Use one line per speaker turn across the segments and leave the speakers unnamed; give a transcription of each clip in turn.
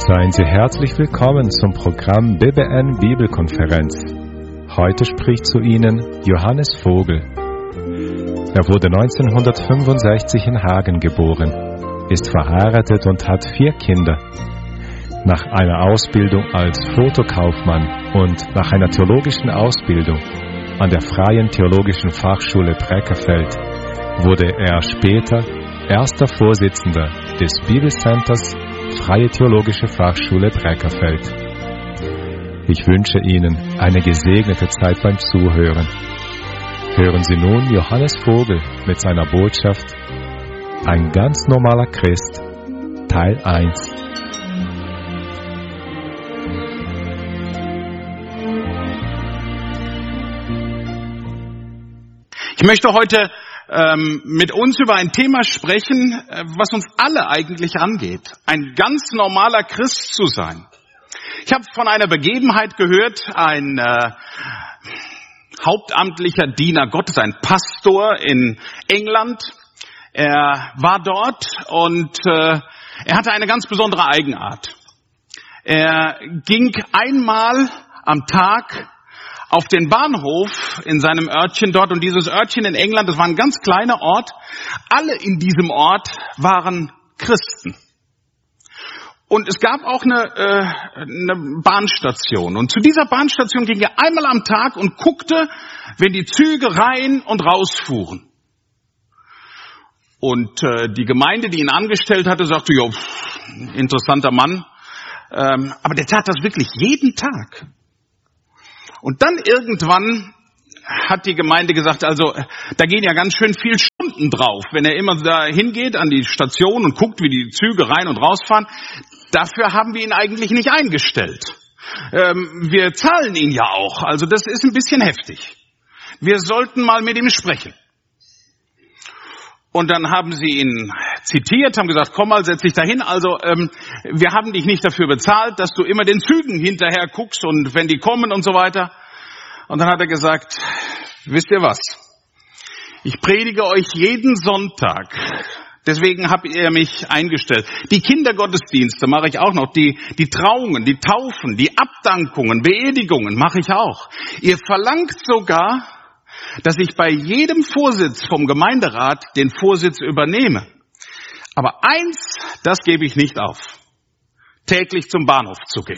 Seien Sie herzlich willkommen zum Programm BBN Bibelkonferenz. Heute spricht zu Ihnen Johannes Vogel. Er wurde 1965 in Hagen geboren, ist verheiratet und hat 4 Kinder. Nach einer Ausbildung als Fotokaufmann und nach einer theologischen Ausbildung an der Freien Theologischen Fachschule Breckerfeld wurde er später erster Vorsitzender des Bibelcenters Freie Theologische Fachschule Breckerfeld. Ich wünsche Ihnen eine gesegnete Zeit beim Zuhören. Hören Sie nun Johannes Vogel mit seiner Botschaft Ein ganz normaler Christ, Teil 1.
Ich möchte heute mit uns über ein Thema sprechen, was uns alle eigentlich angeht. Ein ganz normaler Christ zu sein. Ich habe von einer Begebenheit gehört, ein hauptamtlicher Diener Gottes, ein Pastor in England. Er war dort und er hatte eine ganz besondere Eigenart. Er ging einmal am Tag auf den Bahnhof in seinem Örtchen dort, und dieses Örtchen in England, das war ein ganz kleiner Ort. Alle in diesem Ort waren Christen. Und es gab auch eine Bahnstation. Und zu dieser Bahnstation ging er einmal am Tag und guckte, wenn die Züge rein und rausfuhren. Und die Gemeinde, die ihn angestellt hatte, sagte, ja, interessanter Mann. Aber der tat das wirklich jeden Tag. Und dann irgendwann hat die Gemeinde gesagt, also da gehen ja ganz schön viel Stunden drauf, wenn er immer da hingeht an die Station und guckt, wie die Züge rein und rausfahren. Dafür haben wir ihn eigentlich nicht eingestellt. Wir zahlen ihn ja auch, also das ist ein bisschen heftig. Wir sollten mal mit ihm sprechen. Und dann haben sie ihn zitiert, haben gesagt, komm mal, setz dich dahin. Also wir haben dich nicht dafür bezahlt, dass du immer den Zügen hinterher guckst und wenn die kommen und so weiter. Und dann hat er gesagt, wisst ihr was? Ich predige euch jeden Sonntag. Deswegen habt ihr mich eingestellt. Die Kindergottesdienste mache ich auch noch. Die Trauungen, die Taufen, die Abdankungen, Beerdigungen mache ich auch. Ihr verlangt sogar, dass ich bei jedem Vorsitz vom Gemeinderat den Vorsitz übernehme. Aber eins, das gebe ich nicht auf. Täglich zum Bahnhof zu gehen.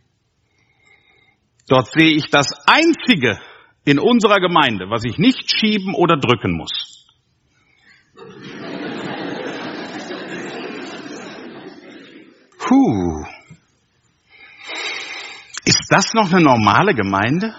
Dort sehe ich das Einzige in unserer Gemeinde, was ich nicht schieben oder drücken muss. Ist das noch eine normale Gemeinde?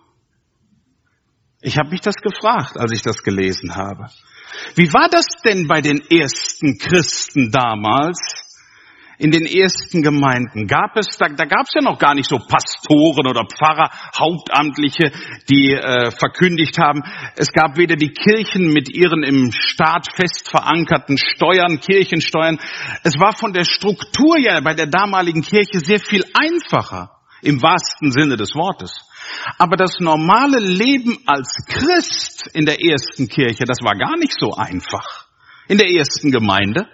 Ich habe mich das gefragt, als ich das gelesen habe. Wie war das denn bei den ersten Christen damals, in den ersten Gemeinden? Da gab es ja noch gar nicht so Pastoren oder Pfarrer, Hauptamtliche, die verkündigt haben. Es gab weder die Kirchen mit ihren im Staat fest verankerten Steuern, Kirchensteuern. Es war von der Struktur ja bei der damaligen Kirche sehr viel einfacher, im wahrsten Sinne des Wortes. Aber das normale Leben als Christ in der ersten Kirche, das war gar nicht so einfach. In der ersten Gemeinde.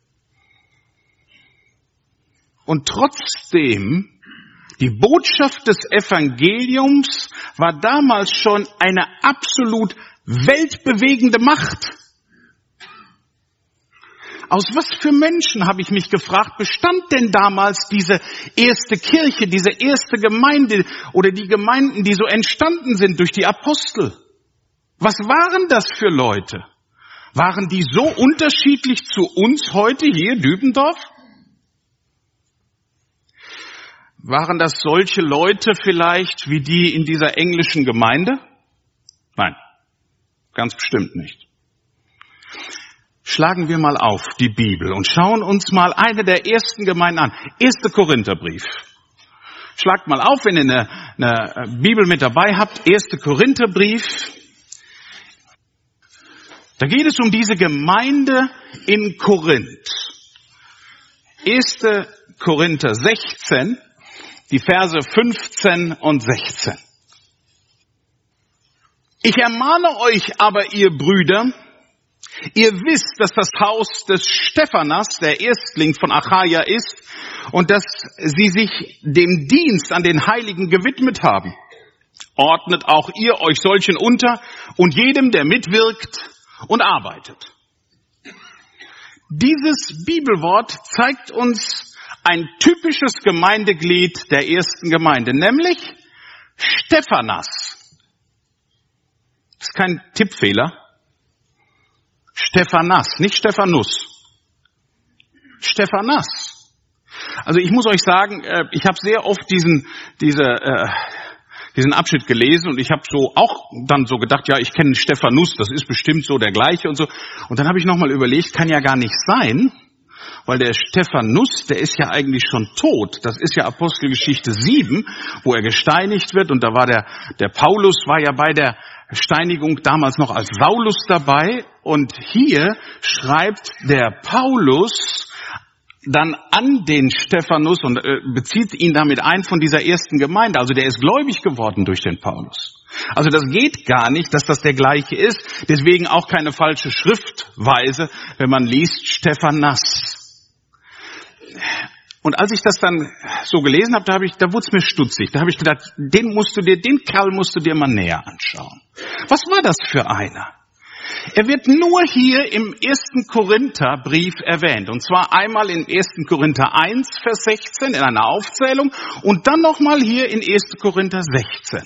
Und trotzdem, die Botschaft des Evangeliums war damals schon eine absolut weltbewegende Macht. Aus was für Menschen, habe ich mich gefragt, bestand denn damals diese erste Kirche, diese erste Gemeinde oder die Gemeinden, die so entstanden sind durch die Apostel? Was waren das für Leute? Waren die so unterschiedlich zu uns heute hier, Dübendorf? Waren das solche Leute vielleicht wie die in dieser englischen Gemeinde? Nein, ganz bestimmt nicht. Schlagen wir mal auf die Bibel und schauen uns mal eine der ersten Gemeinden an. 1. Korintherbrief. Schlagt mal auf, wenn ihr eine Bibel mit dabei habt. 1. Korintherbrief. Da geht es um diese Gemeinde in Korinth. 1. Korinther 16, die Verse 15 und 16. Ich ermahne euch aber, ihr Brüder, Ihr wisst, dass das Haus des Stephanas, der Erstling von Achaia ist, und dass sie sich dem Dienst an den Heiligen gewidmet haben. Ordnet auch ihr euch solchen unter und jedem, der mitwirkt und arbeitet. Dieses Bibelwort zeigt uns ein typisches Gemeindeglied der ersten Gemeinde, nämlich Stephanas. Das ist kein Tippfehler. Stephanas, nicht Stephanus. Stephanas. Also ich muss euch sagen, ich habe sehr oft diesen Abschnitt gelesen und ich habe so auch dann so gedacht, ja, ich kenne Stephanus, das ist bestimmt so der gleiche und so. Und dann habe ich nochmal überlegt, kann ja gar nicht sein, weil der Stephanus, der ist ja eigentlich schon tot. Das ist ja Apostelgeschichte 7, wo er gesteinigt wird, und da war der Paulus war ja bei der Steinigung damals noch als Saulus dabei, und hier schreibt der Paulus dann an den Stephanus und bezieht ihn damit ein von dieser ersten Gemeinde. Also der ist gläubig geworden durch den Paulus. Also das geht gar nicht, dass das der gleiche ist. Deswegen auch keine falsche Schriftweise, wenn man liest Stephanas. Und als ich das dann so gelesen habe, da wurde es mir stutzig. Da habe ich gedacht, den Kerl musst du dir mal näher anschauen. Was war das für einer? Er wird nur hier im 1. Korintherbrief erwähnt. Und zwar einmal in 1. Korinther 1, Vers 16 in einer Aufzählung und dann nochmal hier in 1. Korinther 16.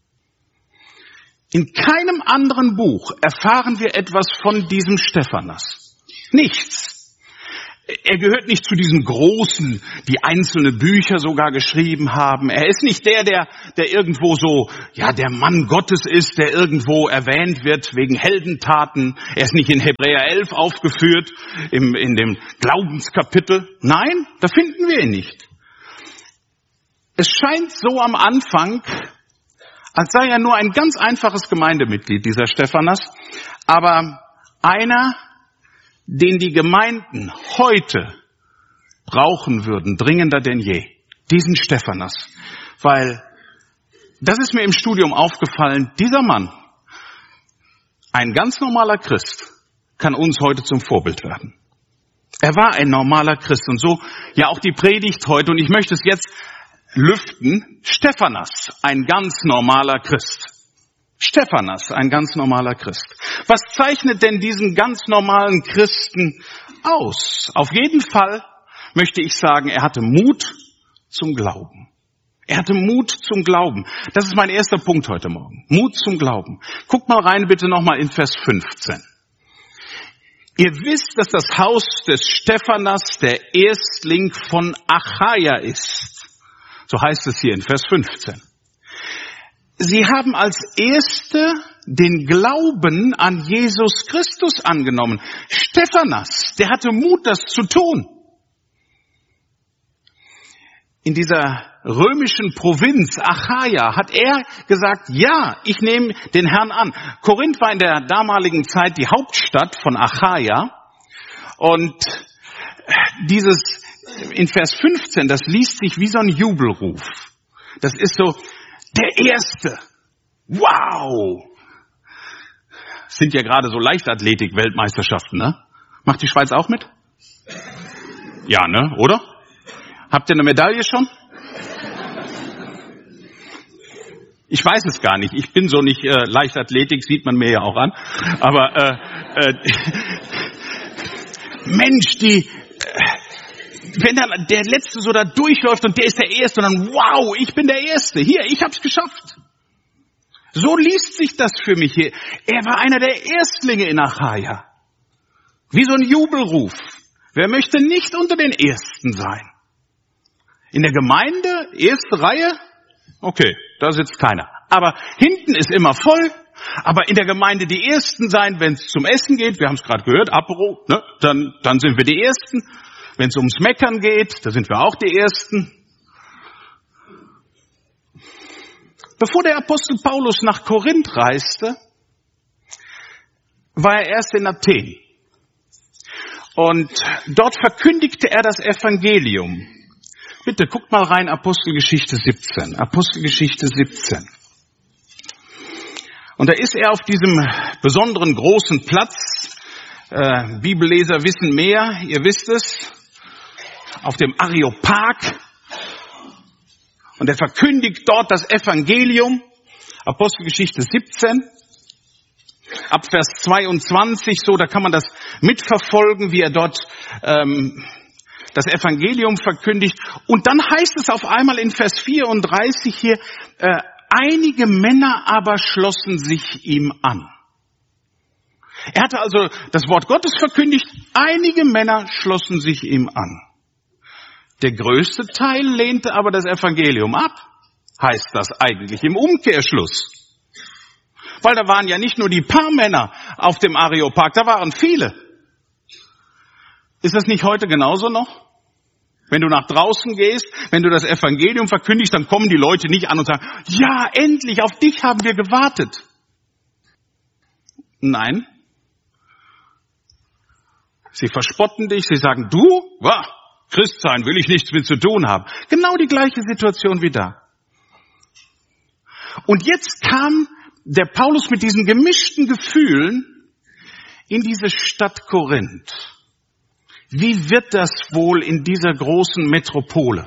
In keinem anderen Buch erfahren wir etwas von diesem Stephanas. Nichts. Er gehört nicht zu diesen Großen, die einzelne Bücher sogar geschrieben haben. Er ist nicht der irgendwo so, ja, der Mann Gottes ist, der irgendwo erwähnt wird wegen Heldentaten. Er ist nicht in Hebräer 11 aufgeführt, in dem Glaubenskapitel. Nein, da finden wir ihn nicht. Es scheint so am Anfang, als sei er nur ein ganz einfaches Gemeindemitglied, dieser Stephanas, aber einer, den die Gemeinden heute brauchen würden, dringender denn je. Diesen Stephanas. Weil, das ist mir im Studium aufgefallen, dieser Mann, ein ganz normaler Christ, kann uns heute zum Vorbild werden. Er war ein normaler Christ und so, ja auch die Predigt heute, und ich möchte es jetzt lüften, Stephanas, ein ganz normaler Christ. Stephanas, ein ganz normaler Christ. Was zeichnet denn diesen ganz normalen Christen aus? Auf jeden Fall möchte ich sagen, er hatte Mut zum Glauben. Er hatte Mut zum Glauben. Das ist mein erster Punkt heute Morgen. Mut zum Glauben. Guckt mal rein bitte nochmal in Vers 15. Ihr wisst, dass das Haus des Stephanas der Erstling von Achaia ist. So heißt es hier in Vers 15. Sie haben als Erste den Glauben an Jesus Christus angenommen. Stephanas, der hatte Mut, das zu tun. In dieser römischen Provinz Achaia hat er gesagt, ja, ich nehme den Herrn an. Korinth war in der damaligen Zeit die Hauptstadt von Achaia. Und dieses in Vers 15, das liest sich wie so ein Jubelruf. Das ist so, der Erste. Wow. Das sind ja gerade so Leichtathletik-Weltmeisterschaften, ne? Macht die Schweiz auch mit? Ja, ne? Oder? Habt ihr eine Medaille schon? Ich weiß es gar nicht. Ich bin so nicht Leichtathletik, sieht man mir ja auch an. Aber Mensch, wenn dann der Letzte so da durchläuft und der ist der Erste und dann, wow, ich bin der Erste. Hier, ich hab's geschafft. So liest sich das für mich hier. Er war einer der Erstlinge in Achaia. Wie so ein Jubelruf. Wer möchte nicht unter den Ersten sein? In der Gemeinde, erste Reihe, okay, da sitzt keiner. Aber hinten ist immer voll. Aber in der Gemeinde die Ersten sein, wenn es zum Essen geht, wir haben es gerade gehört, Apero, ne, dann sind wir die Ersten. Wenn es ums Meckern geht, da sind wir auch die Ersten. Bevor der Apostel Paulus nach Korinth reiste, war er erst in Athen. Und dort verkündigte er das Evangelium. Bitte guckt mal rein, Apostelgeschichte 17. Apostelgeschichte 17. Und da ist er auf diesem besonderen großen Platz, Bibelleser wissen mehr, ihr wisst es, auf dem Areopag. Und er verkündigt dort das Evangelium, Apostelgeschichte 17, ab Vers 22, so, da kann man das mitverfolgen, wie er dort das Evangelium verkündigt. Und dann heißt es auf einmal in Vers 34 hier, einige Männer aber schlossen sich ihm an. Er hatte also das Wort Gottes verkündigt, einige Männer schlossen sich ihm an. Der größte Teil lehnte aber das Evangelium ab, heißt das eigentlich im Umkehrschluss. Weil da waren ja nicht nur die paar Männer auf dem Areopag, da waren viele. Ist das nicht heute genauso noch? Wenn du nach draußen gehst, wenn du das Evangelium verkündigst, dann kommen die Leute nicht an und sagen, ja, endlich, auf dich haben wir gewartet. Nein. Sie verspotten dich, sie sagen, du, Christ sein, will ich nichts mit zu tun haben. Genau die gleiche Situation wie da. Und jetzt kam der Paulus mit diesen gemischten Gefühlen in diese Stadt Korinth. Wie wird das wohl in dieser großen Metropole?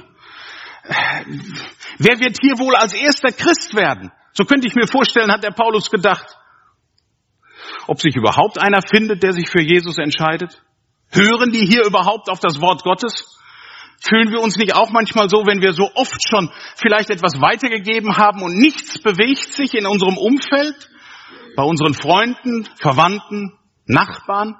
Wer wird hier wohl als erster Christ werden? So könnte ich mir vorstellen, hat der Paulus gedacht. Ob sich überhaupt einer findet, der sich für Jesus entscheidet? Hören die hier überhaupt auf das Wort Gottes? Fühlen wir uns nicht auch manchmal so, wenn wir so oft schon vielleicht etwas weitergegeben haben und nichts bewegt sich in unserem Umfeld, bei unseren Freunden, Verwandten, Nachbarn?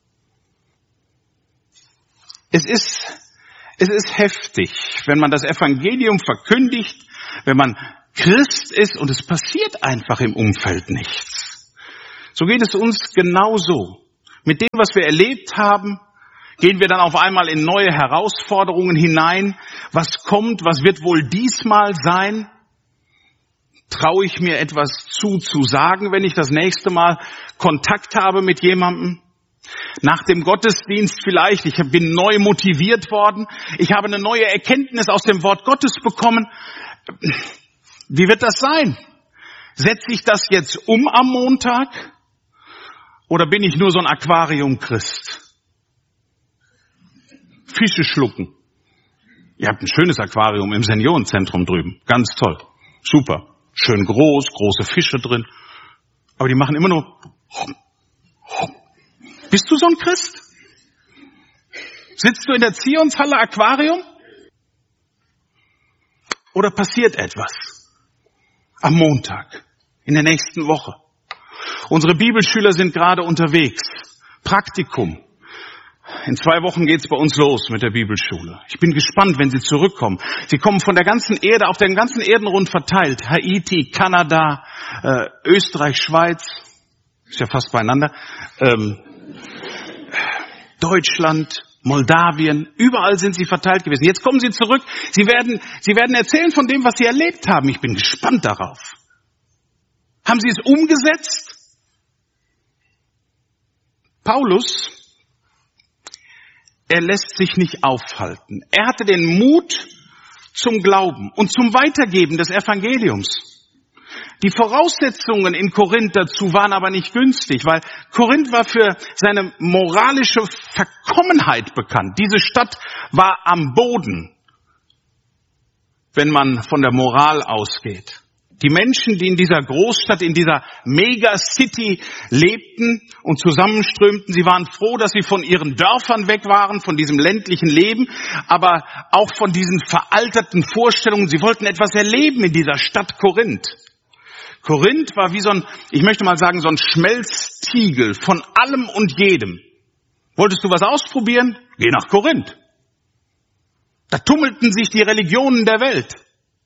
Es ist heftig, wenn man das Evangelium verkündigt, wenn man Christ ist und es passiert einfach im Umfeld nichts. So geht es uns genauso. Mit dem, was wir erlebt haben, gehen wir dann auf einmal in neue Herausforderungen hinein. Was kommt? Was wird wohl diesmal sein? Traue ich mir etwas zu sagen, wenn ich das nächste Mal Kontakt habe mit jemandem? Nach dem Gottesdienst vielleicht, ich bin neu motiviert worden, ich habe eine neue Erkenntnis aus dem Wort Gottes bekommen. Wie wird das sein? Setze ich das jetzt um am Montag? Oder bin ich nur so ein Aquarium-Christ? Fische schlucken. Ihr habt ein schönes Aquarium im Seniorenzentrum drüben. Ganz toll. Super. Schön groß, große Fische drin. Aber die machen immer nur... Bist du so ein Christ? Sitzt du in der Zionshalle Aquarium? Oder passiert etwas am Montag, in der nächsten Woche? Unsere Bibelschüler sind gerade unterwegs. Praktikum. In 2 Wochen geht's bei uns los mit der Bibelschule. Ich bin gespannt, wenn sie zurückkommen. Sie kommen von der ganzen Erde, auf dem ganzen Erdenrund verteilt. Haiti, Kanada, Österreich, Schweiz. Ist ja fast beieinander. Deutschland, Moldawien, überall sind sie verteilt gewesen. Jetzt kommen sie zurück. Sie werden erzählen von dem, was sie erlebt haben. Ich bin gespannt darauf. Haben sie es umgesetzt? Paulus, er lässt sich nicht aufhalten. Er hatte den Mut zum Glauben und zum Weitergeben des Evangeliums. Die Voraussetzungen in Korinth dazu waren aber nicht günstig, weil Korinth war für seine moralische Verkommenheit bekannt. Diese Stadt war am Boden, wenn man von der Moral ausgeht. Die Menschen, die in dieser Großstadt, in dieser Megacity lebten und zusammenströmten, sie waren froh, dass sie von ihren Dörfern weg waren, von diesem ländlichen Leben, aber auch von diesen veralterten Vorstellungen. Sie wollten etwas erleben in dieser Stadt Korinth. Korinth war wie so ein, ich möchte mal sagen, so ein Schmelztiegel von allem und jedem. Wolltest du was ausprobieren? Geh nach Korinth. Da tummelten sich die Religionen der Welt.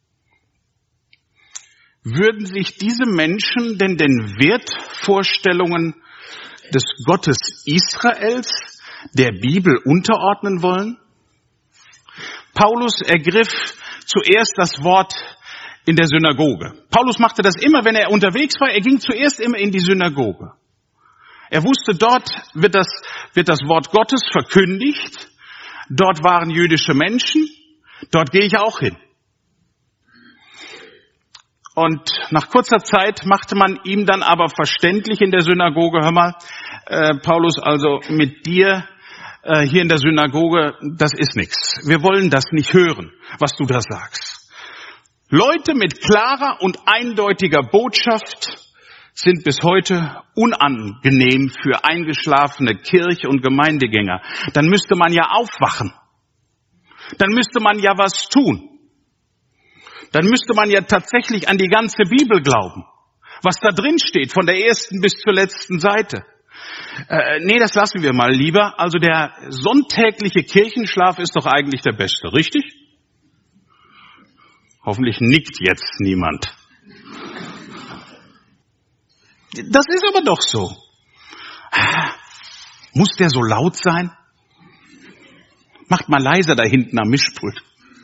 Würden sich diese Menschen denn den Wertvorstellungen des Gottes Israels, der Bibel unterordnen wollen? Paulus ergriff zuerst das Wort in der Synagoge. Paulus machte das immer, wenn er unterwegs war. Er ging zuerst immer in die Synagoge. Er wusste, dort wird das Wort Gottes verkündigt. Dort waren jüdische Menschen. Dort gehe ich auch hin. Und nach kurzer Zeit machte man ihm dann aber verständlich in der Synagoge, hör mal, Paulus, also mit dir hier in der Synagoge, das ist nichts. Wir wollen das nicht hören, was du da sagst. Leute mit klarer und eindeutiger Botschaft sind bis heute unangenehm für eingeschlafene Kirche- und Gemeindegänger. Dann müsste man ja aufwachen. Dann müsste man ja was tun. Dann müsste man ja tatsächlich an die ganze Bibel glauben. Was da drin steht, von der ersten bis zur letzten Seite. Nee, das lassen wir mal lieber. Also der sonntägliche Kirchenschlaf ist doch eigentlich der beste, richtig? Hoffentlich nickt jetzt niemand. Das ist aber doch so. Muss der so laut sein? Macht mal leiser da hinten am Mischpult.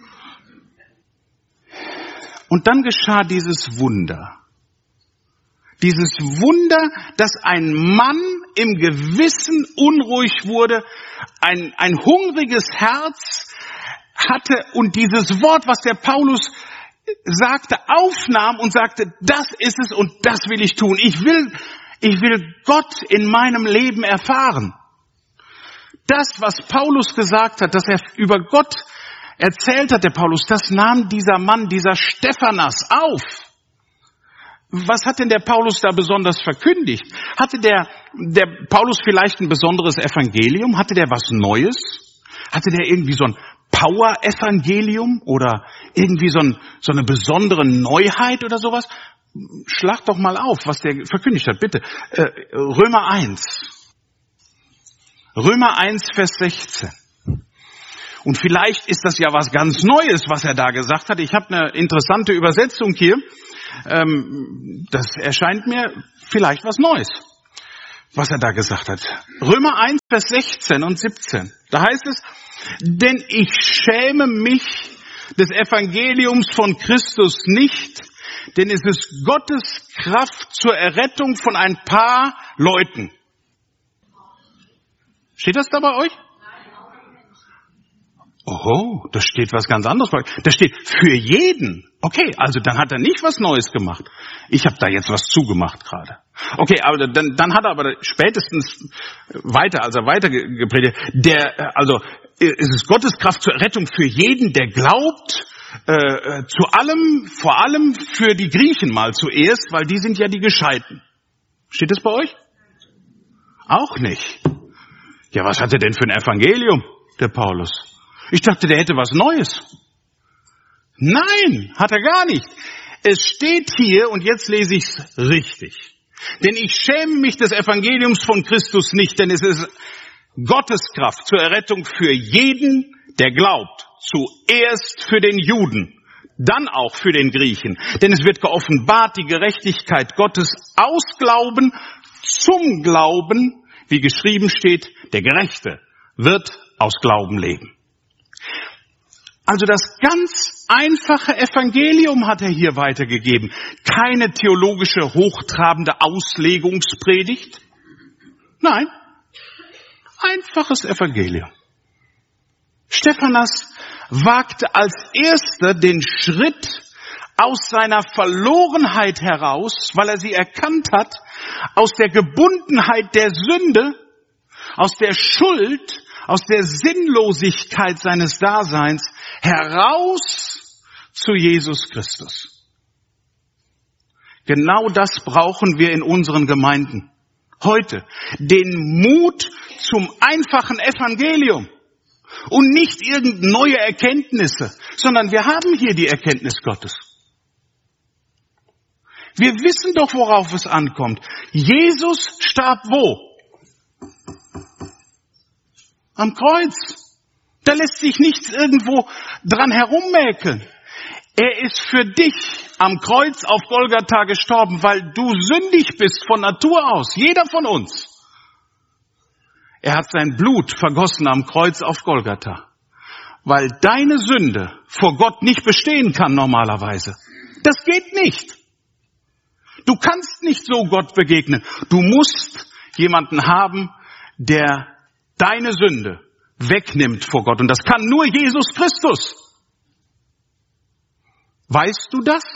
Und dann geschah dieses Wunder. Dieses Wunder, dass ein Mann im Gewissen unruhig wurde, ein hungriges Herz hatte und dieses Wort, was der Paulus sagte, aufnahm und sagte, das ist es und das will ich tun. Ich will Gott in meinem Leben erfahren. Das, was Paulus gesagt hat, dass er über Gott erzählt hat, der Paulus, das nahm dieser Mann, dieser Stephanas auf. Was hat denn der Paulus da besonders verkündigt? Hatte der Paulus vielleicht ein besonderes Evangelium? Hatte der was Neues? Hatte der irgendwie so ein Power-Evangelium oder irgendwie so eine besondere Neuheit oder sowas? Schlag doch mal auf, was der verkündigt hat, bitte. Römer 1. Römer 1, Vers 16. Und vielleicht ist das ja was ganz Neues, was er da gesagt hat. Ich habe eine interessante Übersetzung hier. Das erscheint mir vielleicht was Neues, was er da gesagt hat. Römer 1, Vers 16 und 17. Da heißt es, denn ich schäme mich des Evangeliums von Christus nicht, denn es ist Gottes Kraft zur Errettung von ein paar Leuten. Steht das da bei euch? Oh, da steht was ganz anderes. Da steht für jeden. Okay, also dann hat er nicht was Neues gemacht. Ich habe da jetzt was zugemacht gerade. Okay, aber dann hat er aber spätestens weiter gepredigt. Es ist Gottes Kraft zur Rettung für jeden, der glaubt, vor allem für die Griechen mal zuerst, weil die sind ja die Gescheiten. Steht das bei euch? Auch nicht. Ja, was hat er denn für ein Evangelium, der Paulus? Ich dachte, der hätte was Neues. Nein, hat er gar nicht. Es steht hier, und jetzt lese ich es richtig. Denn ich schäme mich des Evangeliums von Christus nicht, denn es ist Gottes Kraft zur Errettung für jeden, der glaubt. Zuerst für den Juden, dann auch für den Griechen. Denn es wird geoffenbart die Gerechtigkeit Gottes aus Glauben zum Glauben, wie geschrieben steht, der Gerechte wird aus Glauben leben. Also das ganz einfache Evangelium hat er hier weitergegeben. Keine theologische, hochtrabende Auslegungspredigt. Nein, einfaches Evangelium. Stephanas wagte als Erster den Schritt aus seiner Verlorenheit heraus, weil er sie erkannt hat, aus der Gebundenheit der Sünde, aus der Schuld, aus der Sinnlosigkeit seines Daseins heraus zu Jesus Christus. Genau das brauchen wir in unseren Gemeinden heute. Den Mut zum einfachen Evangelium und nicht irgendeine neue Erkenntnisse, sondern wir haben hier die Erkenntnis Gottes. Wir wissen doch, worauf es ankommt. Jesus starb wo? Am Kreuz. Da lässt sich nichts irgendwo dran herummäkeln. Er ist für dich am Kreuz auf Golgatha gestorben, weil du sündig bist von Natur aus. Jeder von uns. Er hat sein Blut vergossen am Kreuz auf Golgatha, weil deine Sünde vor Gott nicht bestehen kann normalerweise. Das geht nicht. Du kannst nicht so Gott begegnen. Du musst jemanden haben, der deine Sünde wegnimmt vor Gott. Und das kann nur Jesus Christus. Weißt du das?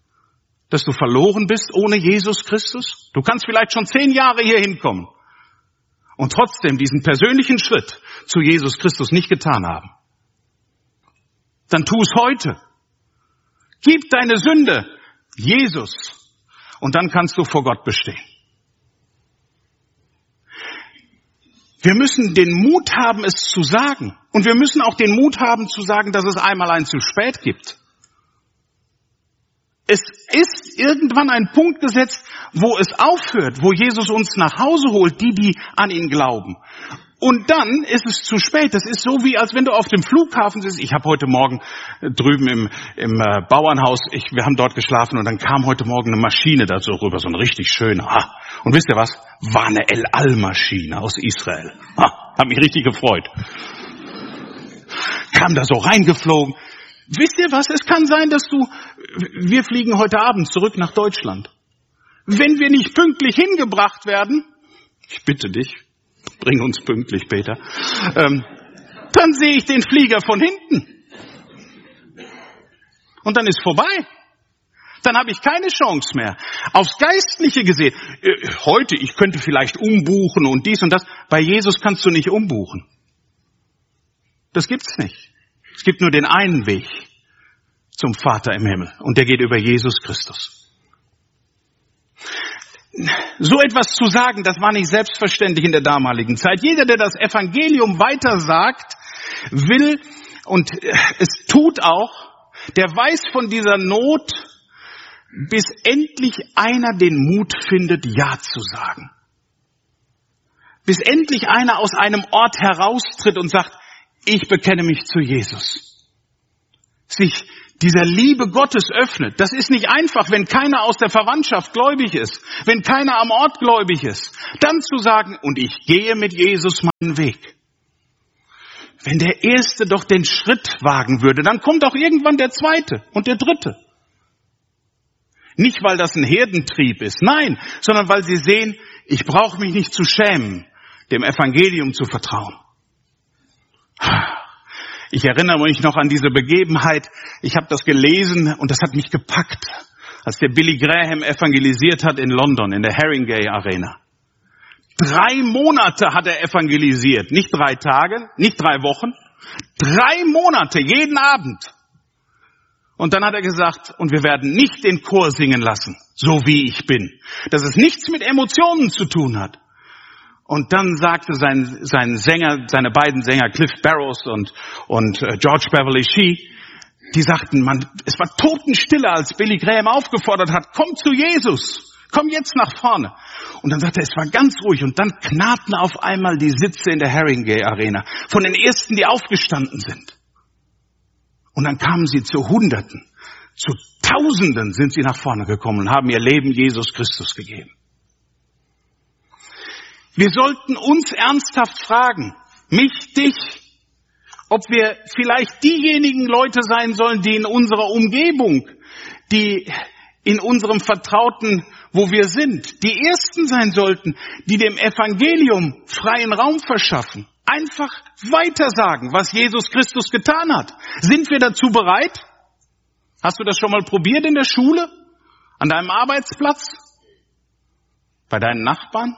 Dass du verloren bist ohne Jesus Christus? Du kannst vielleicht schon 10 Jahre hier hinkommen. und trotzdem diesen persönlichen Schritt zu Jesus Christus nicht getan haben, dann tu es heute. Gib deine Sünde Jesus und dann kannst du vor Gott bestehen. Wir müssen den Mut haben, es zu sagen. Und wir müssen auch den Mut haben zu sagen, dass es einmal ein zu spät gibt. Es ist irgendwann ein Punkt gesetzt, wo es aufhört, wo Jesus uns nach Hause holt, die an ihn glauben. Und dann ist es zu spät. Das ist so, wie als wenn du auf dem Flughafen sitzt. Ich habe heute Morgen drüben im Bauernhaus, wir haben dort geschlafen und dann kam heute Morgen eine Maschine da so rüber, so eine richtig schöne. Und wisst ihr was? War eine El Al-Maschine aus Israel. Hat mich richtig gefreut. Kam da so reingeflogen. Wisst ihr was? Es kann sein, dass wir fliegen heute Abend zurück nach Deutschland. Wenn wir nicht pünktlich hingebracht werden, ich bitte dich, bring uns pünktlich, Peter, dann sehe ich den Flieger von hinten. Und dann ist vorbei. Dann habe ich keine Chance mehr. Aufs Geistliche gesehen, heute, ich könnte vielleicht umbuchen und dies und das. Bei Jesus kannst du nicht umbuchen. Das gibt's nicht. Es gibt nur den einen Weg zum Vater im Himmel und der geht über Jesus Christus. So etwas zu sagen, das war nicht selbstverständlich in der damaligen Zeit. Jeder, der das Evangelium weitersagt, will und es tut auch, der weiß von dieser Not, bis endlich einer den Mut findet, Ja zu sagen. Bis endlich einer aus einem Ort heraustritt und sagt, ich bekenne mich zu Jesus. Sich dieser Liebe Gottes öffnet. Das ist nicht einfach, wenn keiner aus der Verwandtschaft gläubig ist, wenn keiner am Ort gläubig ist, dann zu sagen, und ich gehe mit Jesus meinen Weg. Wenn der Erste doch den Schritt wagen würde, dann kommt auch irgendwann der Zweite und der Dritte. Nicht, weil das ein Herdentrieb ist, nein, sondern weil sie sehen, ich brauche mich nicht zu schämen, dem Evangelium zu vertrauen. Ich erinnere mich noch an diese Begebenheit. Ich habe das gelesen und das hat mich gepackt, als der Billy Graham evangelisiert hat in London, in der Haringey Arena. 3 Monate hat er evangelisiert, nicht 3 Tage, nicht 3 Wochen, 3 Monate, jeden Abend. Und dann hat er gesagt, und wir werden nicht den Chor singen lassen, so wie ich bin. Dass es nichts mit Emotionen zu tun hat. Und dann sagte sein Sänger, seine beiden Sänger, Cliff Barrows und George Beverly Shee, die sagten, es war totenstille, als Billy Graham aufgefordert hat, komm zu Jesus, komm jetzt nach vorne. Und dann sagte er, es war ganz ruhig und dann knarrten auf einmal die Sitze in der Haringey Arena von den ersten, die aufgestanden sind. Und dann kamen sie zu Hunderten, zu Tausenden sind sie nach vorne gekommen und haben ihr Leben Jesus Christus gegeben. Wir sollten uns ernsthaft fragen, mich, dich, ob wir vielleicht diejenigen Leute sein sollen, die in unserer Umgebung, die in unserem Vertrauten, wo wir sind, die Ersten sein sollten, die dem Evangelium freien Raum verschaffen. Einfach weitersagen, was Jesus Christus getan hat. Sind wir dazu bereit? Hast du das schon mal probiert in der Schule? An deinem Arbeitsplatz? Bei deinen Nachbarn?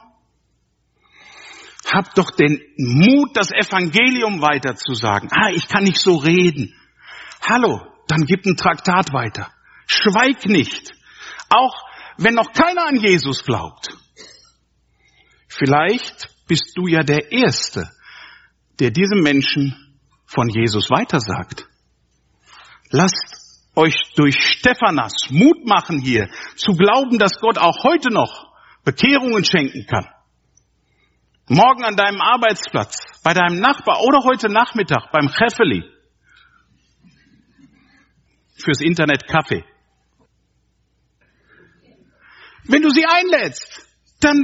Hab doch den Mut, das Evangelium weiterzusagen. Ich kann nicht so reden. Hallo, dann gib ein Traktat weiter. Schweig nicht. Auch wenn noch keiner an Jesus glaubt. Vielleicht bist du ja der Erste, der diesem Menschen von Jesus weitersagt. Lasst euch durch Stephanas Mut machen hier, zu glauben, dass Gott auch heute noch Bekehrungen schenken kann. Morgen an deinem Arbeitsplatz, bei deinem Nachbar oder heute Nachmittag beim Cheffeli. Fürs Internet Kaffee. Wenn du sie einlädst, dann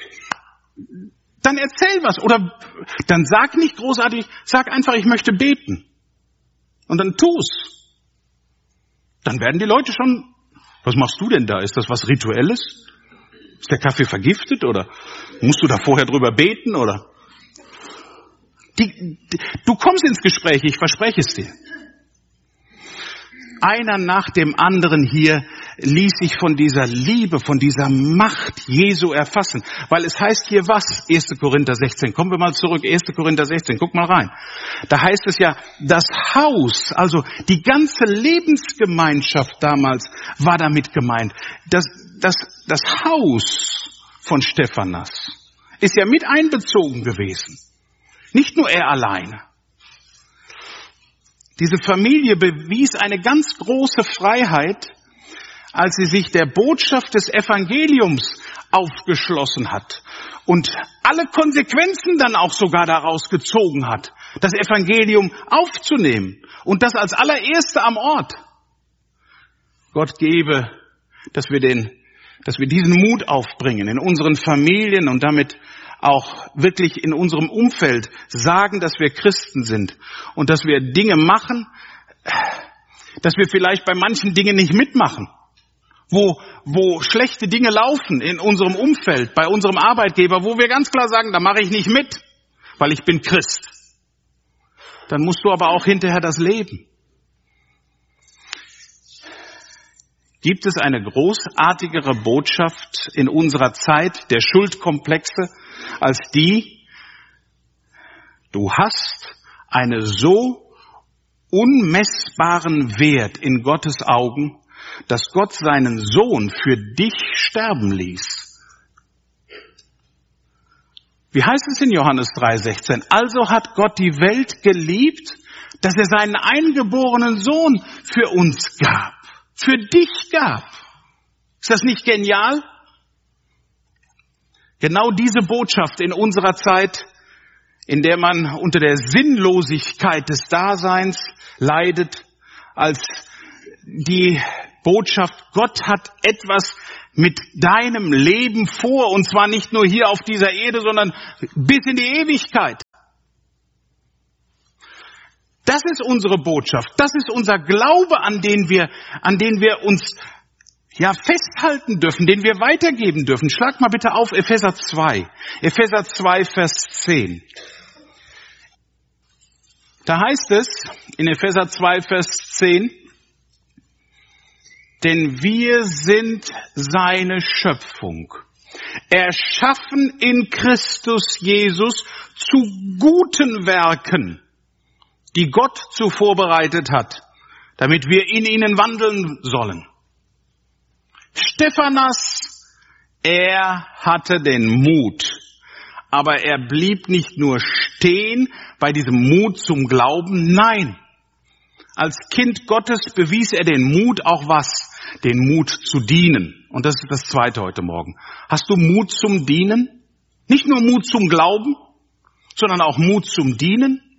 erzähl was. Oder dann sag nicht großartig, sag einfach, ich möchte beten. Und dann tu's. Dann werden die Leute schon, was machst du denn da? Ist das was Rituelles? Ist der Kaffee vergiftet oder musst du da vorher drüber beten oder? Du kommst ins Gespräch, ich verspreche es dir. Einer nach dem anderen hier ließ sich von dieser Liebe, von dieser Macht Jesu erfassen. Weil es heißt hier was? 1. Korinther 16. Kommen wir mal zurück. 1. Korinther 16. Guck mal rein. Da heißt es ja, das Haus, also die ganze Lebensgemeinschaft damals war damit gemeint. Das Haus von Stephanas ist ja mit einbezogen gewesen. Nicht nur er alleine. Diese Familie bewies eine ganz große Freiheit, als sie sich der Botschaft des Evangeliums aufgeschlossen hat und alle Konsequenzen dann auch sogar daraus gezogen hat, das Evangelium aufzunehmen und das als allererste am Ort. Gott gebe, dass wir diesen Mut aufbringen in unseren Familien und damit auch wirklich in unserem Umfeld sagen, dass wir Christen sind und dass wir Dinge machen, dass wir vielleicht bei manchen Dingen nicht mitmachen, wo schlechte Dinge laufen in unserem Umfeld, bei unserem Arbeitgeber, wo wir ganz klar sagen, da mache ich nicht mit, weil ich bin Christ. Dann musst du aber auch hinterher das leben. Gibt es eine großartigere Botschaft in unserer Zeit der Schuldkomplexe als die, du hast einen so unmessbaren Wert in Gottes Augen, dass Gott seinen Sohn für dich sterben ließ. Wie heißt es in Johannes 3,16? Also hat Gott die Welt geliebt, dass er seinen eingeborenen Sohn für uns gab, für dich gab. Ist das nicht genial? Genau diese Botschaft in unserer Zeit, in der man unter der Sinnlosigkeit des Daseins leidet, als die Botschaft, Gott hat etwas mit deinem Leben vor, und zwar nicht nur hier auf dieser Erde, sondern bis in die Ewigkeit. Das ist unsere Botschaft, das ist unser Glaube, an den wir uns festhalten dürfen, den wir weitergeben dürfen. Schlag mal bitte auf Epheser 2. Epheser 2, Vers 10. Da heißt es in Epheser 2, Vers 10, denn wir sind seine Schöpfung, erschaffen in Christus Jesus zu guten Werken, die Gott zuvor bereitet hat, damit wir in ihnen wandeln sollen. Stephanas, er hatte den Mut, aber er blieb nicht nur stehen bei diesem Mut zum Glauben, nein. Als Kind Gottes bewies er den Mut auch was? Den Mut zu dienen. Und das ist das Zweite heute Morgen. Hast du Mut zum Dienen? Nicht nur Mut zum Glauben, sondern auch Mut zum Dienen?